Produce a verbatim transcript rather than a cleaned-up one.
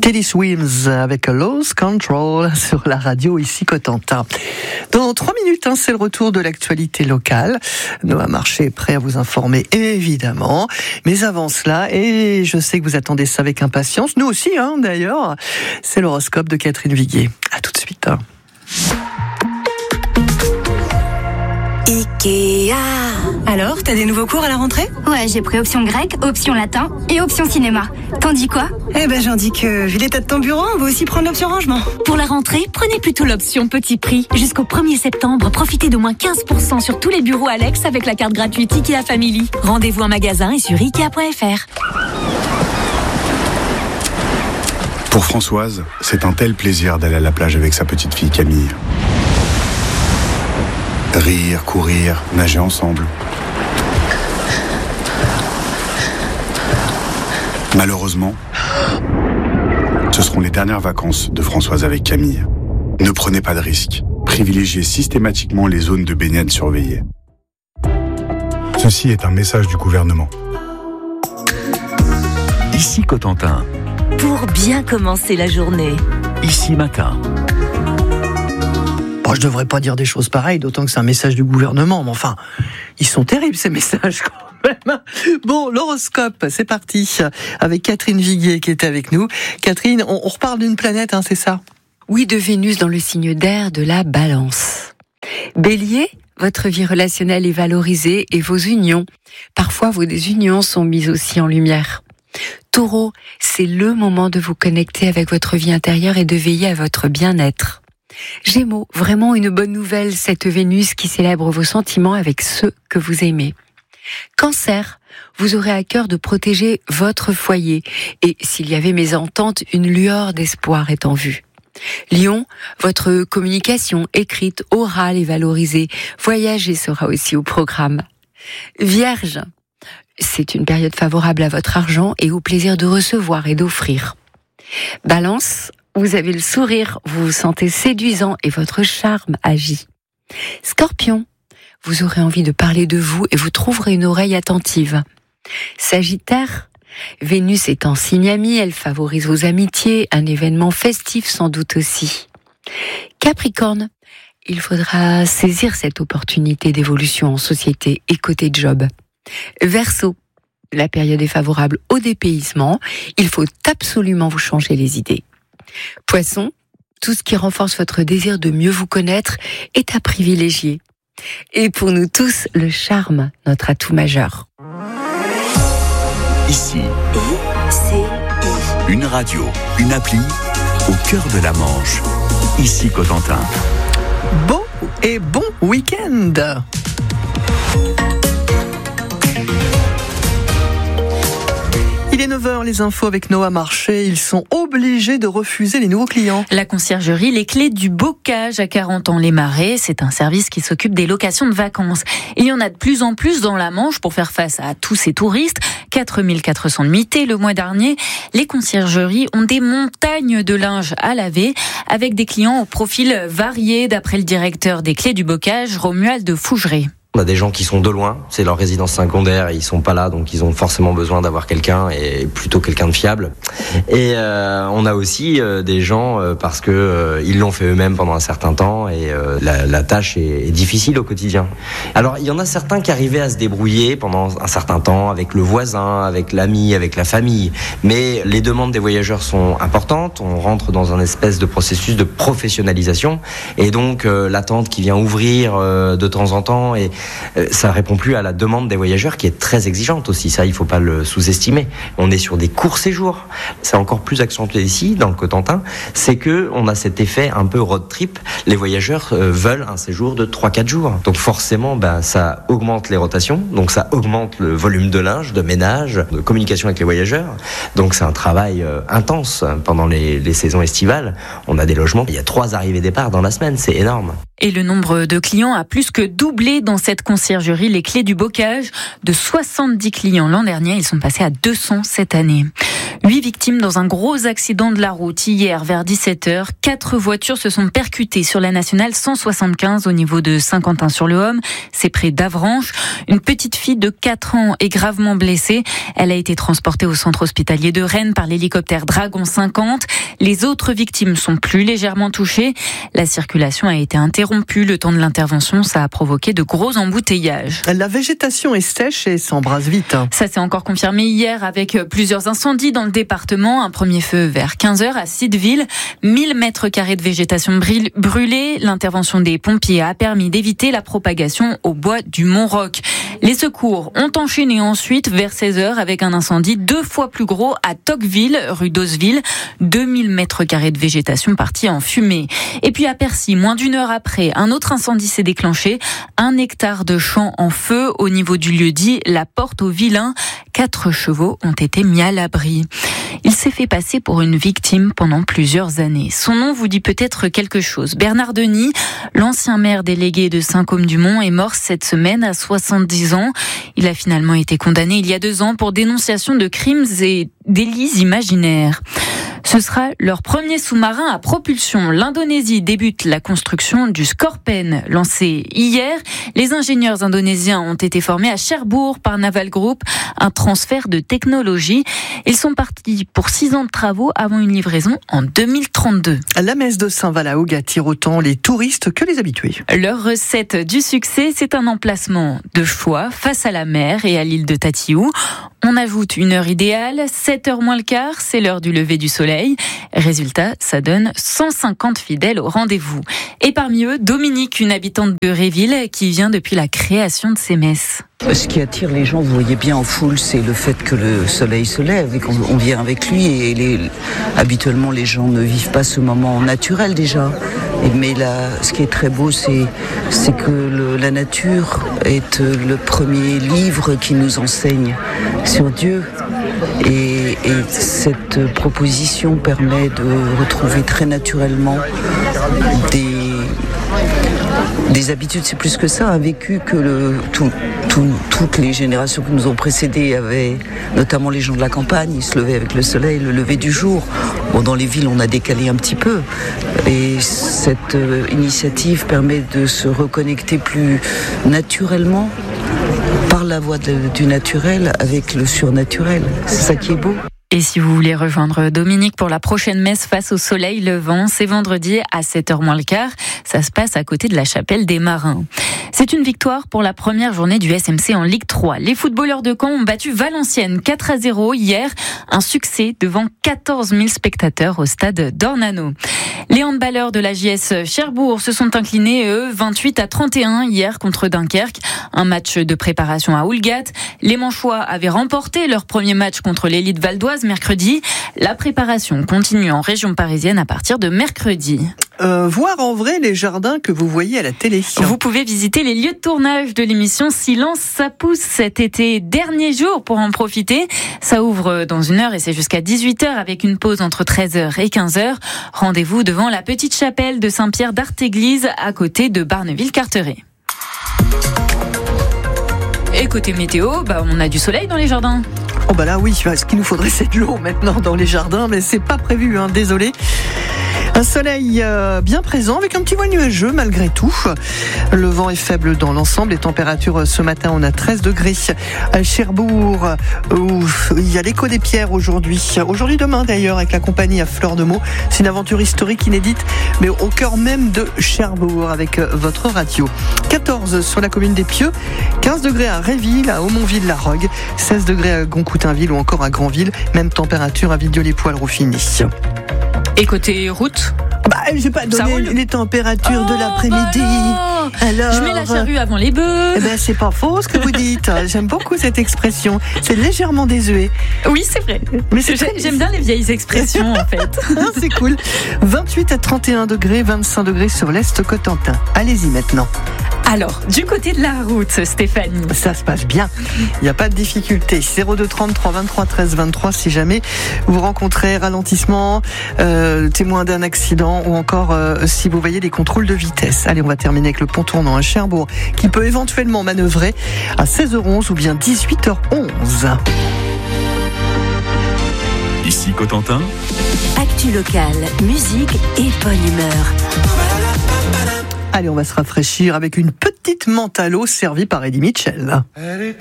Teddy Swims avec Lost Control sur la radio ici Cotentin. Dans trois minutes, hein, c'est le retour de l'actualité locale. Noah Marché est prêt à vous informer, évidemment. Mais avant cela, et je sais que vous attendez ça avec impatience, nous aussi, hein, d'ailleurs, c'est l'horoscope de Catherine Viguier. À tout de suite. Hein. Ikea. Alors, t'as des nouveaux cours à la rentrée ? Ouais, j'ai pris option grec, option latin et option cinéma. T'en dis quoi ? Eh ben, j'en dis que, vu l'état de ton bureau, on va aussi prendre l'option rangement. Pour la rentrée, prenez plutôt l'option petit prix. Jusqu'au premier septembre, profitez d'au moins quinze pour cent sur tous les bureaux Alex avec la carte gratuite Ikea Family. Rendez-vous en magasin et sur ikea point f r. Pour Françoise, c'est un tel plaisir d'aller à la plage avec sa petite fille Camille. Rire, courir, nager ensemble. Malheureusement, ce seront les dernières vacances de Françoise avec Camille. Ne prenez pas de risques. Privilégiez systématiquement les zones de baignade surveillées. Ceci est un message du gouvernement. Ici Cotentin. Pour bien commencer la journée. Ici Matin. Bon, je devrais pas dire des choses pareilles, d'autant que c'est un message du gouvernement. Mais enfin, ils sont terribles ces messages quand même. Bon, l'horoscope, c'est parti. Avec Catherine Viguier qui est avec nous. Catherine, on, on reparle d'une planète, hein, c'est ça ? Oui, de Vénus dans le signe d'air de la Balance. Bélier, votre vie relationnelle est valorisée et vos unions, parfois vos désunions, sont mises aussi en lumière. Taureau, c'est le moment de vous connecter avec votre vie intérieure et de veiller à votre bien-être. Gémeaux, vraiment une bonne nouvelle, cette Vénus qui célèbre vos sentiments avec ceux que vous aimez. Cancer, vous aurez à cœur de protéger votre foyer et s'il y avait mésentente, une lueur d'espoir est en vue. Lion, votre communication écrite, orale est valorisée. Voyager sera aussi au programme. Vierge, c'est une période favorable à votre argent et au plaisir de recevoir et d'offrir. Balance, vous avez le sourire, vous vous sentez séduisant et votre charme agit. Scorpion, vous aurez envie de parler de vous et vous trouverez une oreille attentive. Sagittaire, Vénus est en signe ami, elle favorise vos amitiés, un événement festif sans doute aussi. Capricorne, il faudra saisir cette opportunité d'évolution en société et côté job. Verseau, la période est favorable au dépaysement, il faut absolument vous changer les idées. Poisson, tout ce qui renforce votre désir de mieux vous connaître est à privilégier. Et pour nous tous, le charme, notre atout majeur. Ici, I C I. une radio, une appli, au cœur de la Manche. Ici Cotentin. Bon et bon week-end. Il est neuf heures, les infos avec Noah Marché. Ils sont obligés de refuser les nouveaux clients. La conciergerie, les clés du Bocage à Carentan-les-Marais, c'est un service qui s'occupe des locations de vacances. Il y en a de plus en plus dans la Manche pour faire face à tous ces touristes. quatre mille quatre cents nuitées le mois dernier. Les conciergeries ont des montagnes de linge à laver avec des clients au profil varié d'après le directeur des clés du Bocage, Romuald Fougeray. On a des gens qui sont de loin, c'est leur résidence secondaire, et ils sont pas là, donc ils ont forcément besoin d'avoir quelqu'un, et plutôt quelqu'un de fiable. Et euh, on a aussi euh, des gens euh, parce que euh, ils l'ont fait eux-mêmes pendant un certain temps, et euh, la, la tâche est, est difficile au quotidien. Alors il y en a certains qui arrivaient à se débrouiller pendant un certain temps avec le voisin, avec l'ami, avec la famille. Mais les demandes des voyageurs sont importantes. On rentre dans un espèce de processus de professionnalisation, et donc euh, la tente qui vient ouvrir euh, de temps en temps et ça répond plus à la demande des voyageurs qui est très exigeante aussi, ça il faut pas le sous-estimer. On est sur des courts séjours. C'est encore plus accentué ici dans le Cotentin, c'est que on a cet effet un peu road trip. Les voyageurs euh, veulent un séjour de trois quatre jours. Donc forcément ben ça augmente les rotations, donc ça augmente le volume de linge, de ménage, de communication avec les voyageurs. Donc c'est un travail euh, intense pendant les, les saisons estivales. On a des logements, il y a trois arrivées départs dans la semaine, c'est énorme. Et le nombre de clients a plus que doublé dans cette conciergerie. Les clés du bocage, de soixante-dix clients l'an dernier, ils sont passés à deux cents cette année. Huit victimes dans un gros accident de la route. Hier, vers dix-sept heures, quatre voitures se sont percutées sur la nationale cent soixante-quinze au niveau de Saint-Quentin-sur-le-Homme. C'est près d'Avranches. Une petite fille de quatre ans est gravement blessée. Elle a été transportée au centre hospitalier de Rennes par l'hélicoptère Dragon cinquante. Les autres victimes sont plus légèrement touchées. La circulation a été interrompue. Le temps de l'intervention, ça a provoqué de gros embouteillages. La végétation est sèche et s'embrase vite. Ça s'est encore confirmé hier avec plusieurs incendies dans le département. Un premier feu vers quinze heures à Sitteville. mille mètres carrés de végétation brûlée. L'intervention des pompiers a permis d'éviter la propagation au bois du Mont-Roch. Les secours ont enchaîné ensuite vers seize heures avec un incendie deux fois plus gros à Tocqueville, rue d'Oseville. deux mille mètres carrés de végétation partis en fumée. Et puis à Percy, moins d'une heure après, un autre incendie s'est déclenché. Un hectare de champ en feu au niveau du lieu-dit, la Porte au Vilain. Quatre chevaux ont été mis à l'abri. Il s'est fait passer pour une victime pendant plusieurs années. Son nom vous dit peut-être quelque chose. Bernard Denis, l'ancien maire délégué de Saint-Côme-du-Mont, est mort cette semaine à soixante-dix ans. Il a finalement été condamné il y a deux ans pour dénonciation de crimes et délits imaginaires. Ce sera leur premier sous-marin à propulsion. L'Indonésie débute la construction du Scorpène. Lancé hier, les ingénieurs indonésiens ont été formés à Cherbourg par Naval Group, un transfert de technologie. Ils sont partis pour six ans de travaux avant une livraison en deux mille trente-deux. La messe de Saint-Valaoug attire autant les touristes que les habitués. Leur recette du succès, c'est un emplacement de choix face à la mer et à l'île de Tatiou. On ajoute une heure idéale, sept heures moins le quart, c'est l'heure du lever du soleil. Résultat, ça donne cent cinquante fidèles au rendez-vous. Et parmi eux, Dominique, une habitante de Réville, qui vient depuis la création de ces messes. Ce qui attire les gens, vous voyez bien en foule, c'est le fait que le soleil se lève et qu'on on vient avec lui. Et les, habituellement, les gens ne vivent pas ce moment naturel déjà. Et, mais là, ce qui est très beau, c'est, c'est que le, la nature est le premier livre qui nous enseigne sur Dieu. Et, et cette proposition permet de retrouver très naturellement des... Des habitudes, c'est plus que ça, un vécu que le, tout, tout, toutes les générations qui nous ont précédés avaient, notamment les gens de la campagne, ils se levaient avec le soleil, le lever du jour. Bon, dans les villes, on a décalé un petit peu. Et cette euh, initiative permet de se reconnecter plus naturellement, par la voie de, du naturel, avec le surnaturel. C'est ça qui est beau. Et si vous voulez rejoindre Dominique pour la prochaine messe face au soleil levant, c'est vendredi à sept heures moins le quart. Ça se passe à côté de la chapelle des Marins. C'est une victoire pour la première journée du S M C en Ligue trois. Les footballeurs de Caen ont battu Valenciennes quatre à zéro hier. Un succès devant quatorze mille spectateurs au stade d'Ornano. Les handballeurs de la J S Cherbourg se sont inclinés, eux, vingt-huit à trente et un hier contre Dunkerque. Un match de préparation à Houlgat. Les Manchois avaient remporté leur premier match contre l'élite valdoise mercredi. La préparation continue en région parisienne à partir de mercredi. Euh, voir en vrai les jardins que vous voyez à la télé. Vous pouvez visiter les lieux de tournage de l'émission Silence ça pousse cet été. Dernier jour pour en profiter. Ça ouvre dans une heure et c'est jusqu'à dix-huit heures avec une pause entre treize heures et quinze heures. Rendez-vous devant la petite chapelle de Saint-Pierre d'Artéglise à côté de Barneville-Carteret. Et côté météo, bah on a du soleil dans les jardins. Oh bah là oui, ce qu'il nous faudrait c'est de l'eau maintenant dans les jardins, mais c'est pas prévu, hein, désolé. Un soleil euh, bien présent avec un petit voile nuageux malgré tout. Le vent est faible dans l'ensemble. Les températures ce matin, on a treize degrés à Cherbourg où il y a l'écho des pierres aujourd'hui. Aujourd'hui, demain d'ailleurs avec la compagnie à Fleur de Meaux. C'est une aventure historique inédite mais au cœur même de Cherbourg avec votre radio. quatorze sur la commune des Pieux, quinze degrés à Réville, à Aumonville-la-Rogue, seize degrés à Goncoutainville ou encore à Granville. Même température à Vidieu-les-Poils-Rouffigny. Et côté route, bah, j'ai pas donné les températures oh, de l'après-midi. Bah Alors, je mets la charrue avant les bœufs. Eh ben, c'est pas faux ce que vous dites. J'aime beaucoup cette expression. C'est légèrement désuet. Oui, c'est vrai. Mais c'est très... J'aime bien les vieilles expressions, en fait. C'est cool. vingt-huit à trente et un degrés, vingt-cinq degrés sur l'Est Cotentin. Allez-y maintenant. Alors, du côté de la route, Stéphanie. Ça se passe bien. Il n'y a pas de difficulté. zéro deux trente-trois vingt-trois treize vingt-trois si jamais vous rencontrez ralentissement, euh, témoin d'un accident ou encore euh, si vous voyez des contrôles de vitesse. Allez, on va terminer avec le pont tournant à Cherbourg qui peut éventuellement manœuvrer à seize heures onze ou bien dix-huit heures onze. Ici Cotentin. Actu locale, musique et bonne humeur. Allez, on va se rafraîchir avec une petite menthe à l'eau servie par Eddie Mitchell.